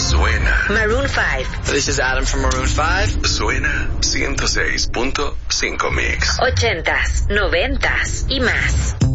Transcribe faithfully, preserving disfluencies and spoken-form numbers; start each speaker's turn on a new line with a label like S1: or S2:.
S1: Suena.
S2: Maroon five.
S3: This is Adam from Maroon five.
S1: Suena ciento seis punto cinco Mix.
S2: Ochentas, noventas y más.